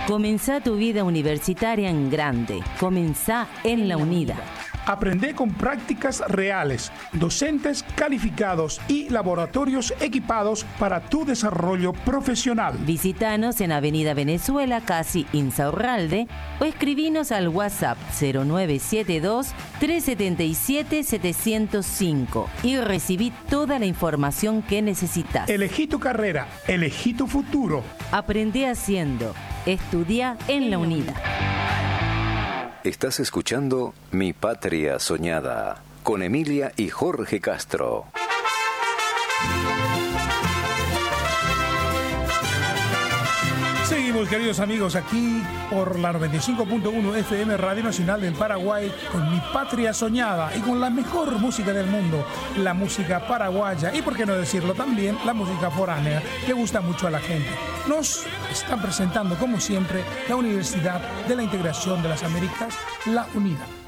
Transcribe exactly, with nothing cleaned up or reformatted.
Comenzá tu vida universitaria en grande. Comenzá en la UNIDA. Aprende con prácticas reales, docentes calificados y laboratorios equipados para tu desarrollo profesional. Visítanos en Avenida Venezuela, casi Insaurralde, o escribinos al WhatsApp cero nueve siete dos, tres siete siete, siete cero cinco y recibí toda la información que necesitas. Elegí tu carrera, elegí tu futuro. Aprende haciendo. Estudia en la UNIDA. Estás escuchando Mi Patria Soñada con Emilia y Jorge Castro. Seguimos, queridos amigos, aquí por la noventa y cinco punto uno F M Radio Nacional del Paraguay con Mi Patria Soñada y con la mejor música del mundo, la música paraguaya y, por qué no decirlo también, la música foránea que gusta mucho a la gente. Nos están presentando, como siempre, la Universidad de la Integración de las Américas, la UNIDA.